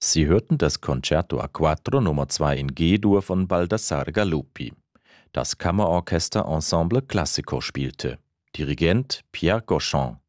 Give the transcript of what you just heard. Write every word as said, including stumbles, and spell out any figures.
Sie hörten das Concerto a Quattro Nummer zwei in G-Dur von Baldassare Galuppi. Das Kammerorchester Ensemble Classico spielte. Dirigent Pierre Gauchon.